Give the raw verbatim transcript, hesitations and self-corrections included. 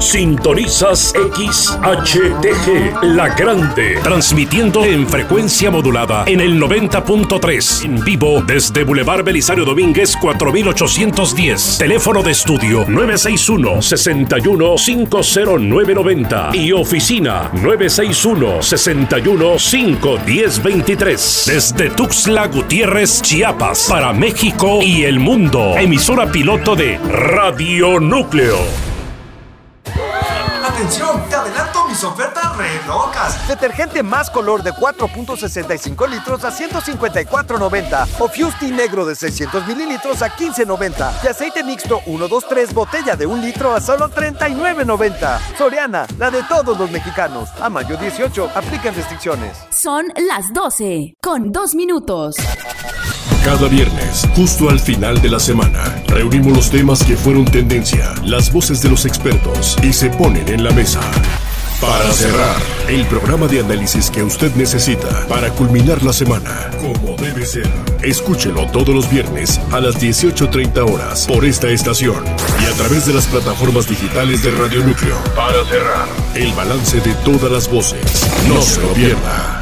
Sintonizas X H T G, La Grande, transmitiendo en frecuencia modulada en el noventa punto tres, en vivo desde Boulevard Belisario Domínguez cuatro mil ochocientos diez. Teléfono de estudio nueve seis uno, seis uno, cinco cero nueve nueve cero y oficina nueve seis uno, seis uno, cinco uno cero dos tres. Desde Tuxtla Gutiérrez, Chiapas, para México y el mundo. Emisora piloto de Radio Núcleo. ¡Atención! ¡Te adelanto mis ofertas re locas! Detergente Más Color de cuatro punto sesenta y cinco litros a ciento cincuenta y cuatro noventa. O Fusti Negro de seiscientos mililitros a quince noventa. Y aceite mixto uno dos tres botella de un litro a solo treinta y nueve noventa. Soriana, la de todos los mexicanos. A mayo dieciocho, aplican restricciones. Son las doce, con dos minutos. Cada viernes, justo al final de la semana, reunimos los temas que fueron tendencia, las voces de los expertos y se ponen en la mesa. Para cerrar, el programa de análisis que usted necesita para culminar la semana, como debe ser. Escúchelo todos los viernes a las dieciocho treinta horas por esta estación y a través de las plataformas digitales de Radio Núcleo. Para cerrar, el balance de todas las voces. No se lo pierda.